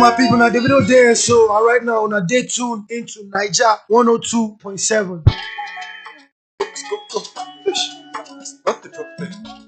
My people, now the video there, so right now on a day tuned into Niger 102.7. Let's go. Not the top 10.